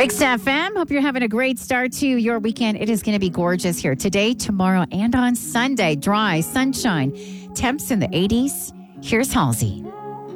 Mixed FM. Hope you're having a great start to your weekend. It is going to be gorgeous here today, tomorrow, and on Sunday. Dry, sunshine, temps in the 80s. Here's Halsey.